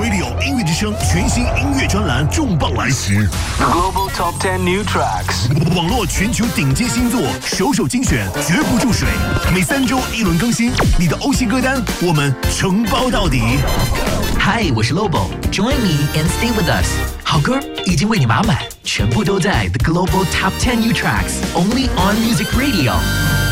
Radio 音乐之声全新音乐专栏重磅来袭 ，Global Top 10 New Tracks， 网络全球顶尖星座首首精选，绝不注水。每3周1轮更新，你的欧系歌单我们承包到底。 嗨，我是 Lobo，Join me and stay with us。好歌已经为你码满，全部都在 The Global Top 10 New Tracks，Only on Music Radio。